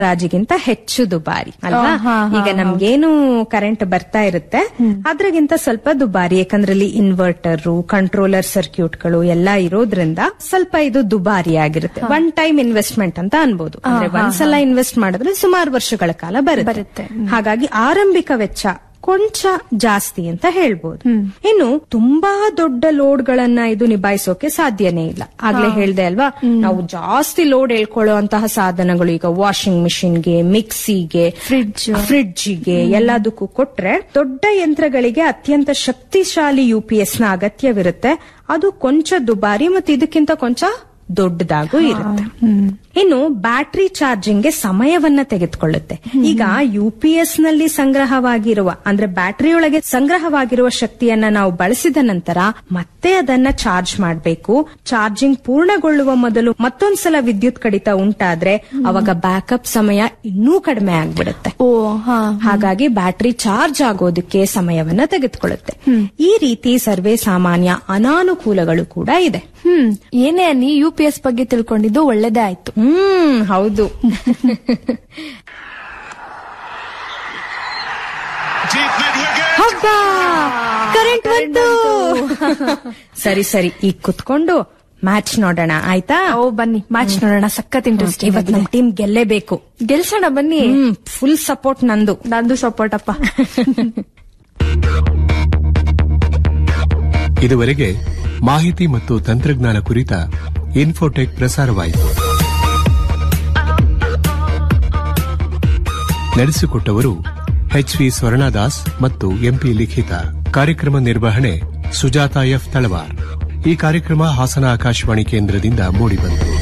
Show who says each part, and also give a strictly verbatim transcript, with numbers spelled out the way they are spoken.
Speaker 1: ರಾಜಿಗಿಂತ ಹೆಚ್ಚು ದುಬಾರಿ ಅಲ್ವಾ. ಈಗ ನಮ್ಗೇನು ಕರೆಂಟ್ ಬರ್ತಾ ಇರುತ್ತೆ ಅದ್ರಗಿಂತ ಸ್ವಲ್ಪ ದುಬಾರಿ, ಯಾಕಂದ್ರೆ ಇಲ್ಲಿ ಇನ್ವರ್ಟರ್, ಕಂಟ್ರೋಲರ್ ಸರ್ಕ್ಯೂಟ್ಗಳು ಎಲ್ಲ ಇರೋದ್ರಿಂದ ಸ್ವಲ್ಪ ಇದು ದುಬಾರಿ ಆಗಿರುತ್ತೆ. ಒನ್ ಟೈಮ್ ಇನ್ವೆಸ್ಟ್ಮೆಂಟ್ ಅಂತ ಅನ್ಬೋದು. ಅಂದ್ರೆ ಒಂದ್ಸಲ ಇನ್ವೆಸ್ಟ್ ಮಾಡಿದ್ರೆ ಸುಮಾರು ವರ್ಷಗಳ ಕಾಲ ಬರುತ್ತೆ. ಹಾಗಾಗಿ ಆರಂಭಿಕ ವೆಚ್ಚ ಕೊಂಚ ಜಾಸ್ತಿ ಅಂತ ಹೇಳ್ಬೋದು. ಇನ್ನು ತುಂಬಾ ದೊಡ್ಡ ಲೋಡ್ ಗಳನ್ನ ಇದು ನಿಭಾಯಿಸೋಕೆ ಸಾಧ್ಯನೇ ಇಲ್ಲ. ಆಗ್ಲೇ ಹೇಳ್ದೆ ಅಲ್ವಾ, ನಾವು ಜಾಸ್ತಿ ಲೋಡ್ ಹೇಳ್ಕೊಳ್ಳುವಂತಹ ಸಾಧನಗಳು ಈಗ ವಾಷಿಂಗ್ ಮಿಷಿನ್ಗೆ, ಮಿಕ್ಸಿಗೆ, ಫ್ರಿಡ್ಜ್ ಫ್ರಿಡ್ಜ್ಗೆ ಎಲ್ಲದಕ್ಕೂ ಕೊಟ್ರೆ ದೊಡ್ಡ ಯಂತ್ರಗಳಿಗೆ ಅತ್ಯಂತ ಶಕ್ತಿಶಾಲಿ ಯುಪಿಎಸ್ ನ ಅಗತ್ಯವಿರುತ್ತೆ. ಅದು ಕೊಂಚ ದುಬಾರಿ ಮತ್ತು ಇದಕ್ಕಿಂತ ಕೊಂಚ ದೊಡ್ಡದಾಗೂ ಇರುತ್ತೆ. ಇನ್ನು ಬ್ಯಾಟರಿ ಚಾರ್ಜಿಂಗ್ ಗೆ ಸಮಯವನ್ನ ತೆಗೆದುಕೊಳ್ಳುತ್ತೆ. ಈಗ ಯುಪಿಎಸ್ ನಲ್ಲಿ ಸಂಗ್ರಹವಾಗಿರುವ ಅಂದ್ರೆ ಬ್ಯಾಟರಿಯೊಳಗೆ ಸಂಗ್ರಹವಾಗಿರುವ ಶಕ್ತಿಯನ್ನ ನಾವು ಬಳಸಿದ ನಂತರ ಮತ್ತೆ ಅದನ್ನ ಚಾರ್ಜ್ ಮಾಡಬೇಕು. ಚಾರ್ಜಿಂಗ್ ಪೂರ್ಣಗೊಳ್ಳುವ ಮೊದಲು ಮತ್ತೊಂದ್ಸಲ ವಿದ್ಯುತ್ ಕಡಿತ ಉಂಟಾದ್ರೆ ಅವಾಗ ಬ್ಯಾಕಪ್ ಸಮಯ ಇನ್ನೂ ಕಡಿಮೆ ಆಗ್ಬಿಡುತ್ತೆ. ಹಾಗಾಗಿ ಬ್ಯಾಟರಿ ಚಾರ್ಜ್ ಆಗೋದಕ್ಕೆ ಸಮಯವನ್ನ ತೆಗೆದುಕೊಳ್ಳುತ್ತೆ. ಈ ರೀತಿ ಸರ್ವೇ ಸಾಮಾನ್ಯ ಅನಾನುಕೂಲಗಳು ಕೂಡ ಇದೆ.
Speaker 2: ಹ್ಮ್ ಏನೇ ಅನ್ನಿ ಯುಪಿಎಸ್ ಬಗ್ಗೆ ತಿಳ್ಕೊಂಡಿದ್ದು ಒಳ್ಳೇದೇ ಆಯ್ತು.
Speaker 1: ಹ್ಮ್ ಹೌದು. ಹಬ್ಬ ಕರೆಂಟ್ ಬಂತು. ಸರಿ ಸರಿ ಈಗ ಕುತ್ಕೊಂಡು ಮ್ಯಾಚ್ ನೋಡೋಣ ಆಯ್ತಾ?
Speaker 2: ಓ ಬನ್ನಿ ಮ್ಯಾಚ್ ನೋಡೋಣ. ಸಖತ್ ಇಂಟ್ರೆಸ್ಟ್.
Speaker 1: ಇವತ್ತು ನಮ್ ಟೀಮ್ ಗೆಲ್ಲೇಬೇಕು.
Speaker 2: ಗೆಲ್ಸೋಣ ಬನ್ನಿ.
Speaker 1: ಫುಲ್ ಸಪೋರ್ಟ್ ನಂದು.
Speaker 2: ನಂದು ಸಪೋರ್ಟ್ ಅಪ್ಪ.
Speaker 3: ಇದುವರೆಗೆ ಮಾಹಿತಿ ಮತ್ತು ತಂತ್ರಜ್ಞಾನ ಕುರಿತ ಇನ್ಫೋಟೆಕ್ ಪ್ರಸಾರವಾಯಿತು. ನಡೆಸಿಕೊಟ್ಟವರು ಎಚ್ ವಿ ಸ್ವರ್ಣದಾಸ್ ಮತ್ತು ಎಂಪಿ ಲಿಖಿತ. ಕಾರ್ಯಕ್ರಮ ನಿರ್ವಹಣೆ ಸುಜಾತ ಎಫ್ ತಳವಾರ್. ಈ ಕಾರ್ಯಕ್ರಮ ಹಾಸನ ಆಕಾಶವಾಣಿ ಕೇಂದ್ರದಿಂದ ಮೂಡಿಬಂತು.